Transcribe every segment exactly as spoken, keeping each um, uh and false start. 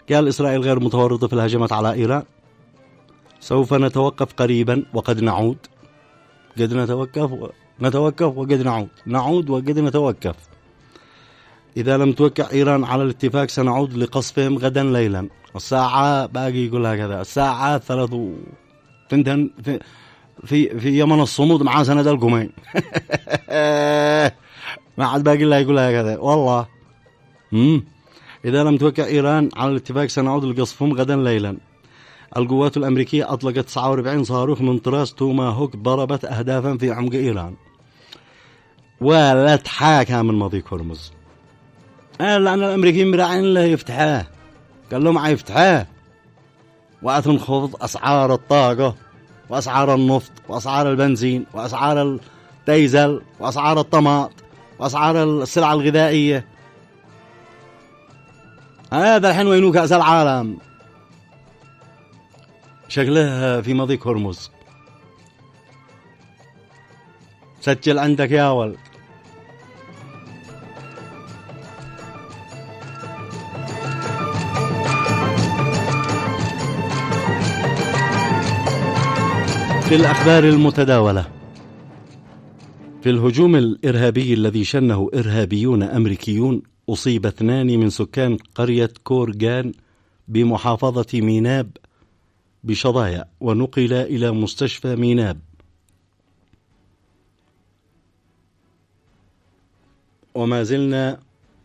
قال إسرائيل غير متورطة في الهجمات على إيران، سوف نتوقف قريبا وقد نعود. قد نتوقف و... نتوقف وقد نعود، نعود وقد نتوقف. إذا لم توقع إيران على الاتفاق سنعود لقصفهم غدا ليلا. الساعة باقي يقول هكذا، الساعة ثلاث و... في في في يمن الصمود مع سند القمين. ما عاد باقي الله يقول هكذا والله. امم إذا لم توقع إيران على الاتفاق سنعود لقصفهم غدا ليلا. القوات الأمريكية أطلقت تسعة وأربعين صاروخ من طراز توماهوك ضربت أهدافا في عمق إيران. ولا تحاكى من مضيق هرمز. آه لأن الأمريكيين مراعين له يفتحاه، قال لهم يفتحاه وأتنخفض أسعار الطاقة وأسعار النفط وأسعار البنزين وأسعار الديزل وأسعار الطماط وأسعار السلع الغذائية. هذا الحين وينو كأس العالم؟ شكله في مضيق هرمز. سجل عندك يا ولد. في الأخبار المتداولة، في الهجوم الإرهابي الذي شنه إرهابيون أمريكيون أصيب اثنان من سكان قرية كورغان بمحافظة ميناب بشظايا ونقل إلى مستشفى ميناب. وما زلنا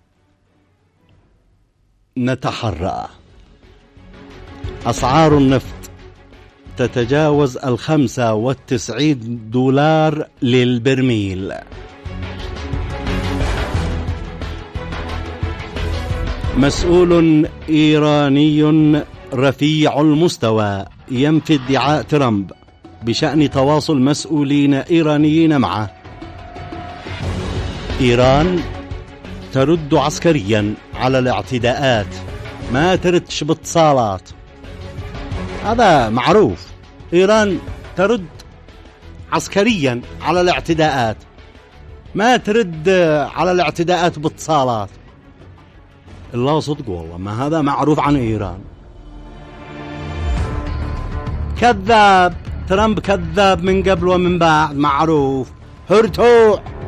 نتحرى. أسعار النفط تتجاوز الخمسة والتسعين دولار للبرميل. مسؤول إيراني رفيع المستوى ينفي ادعاء ترامب بشأن تواصل مسؤولين إيرانيين معه. إيران ترد عسكريا على الاعتداءات، ما تردش باتصالات، هذا معروف. إيران ترد عسكريا على الاعتداءات، ما ترد على الاعتداءات باتصالات. الله صدق والله، ما هذا معروف عن إيران. كذاب ترامب، كذاب من قبل ومن بعد، معروف. هرتوع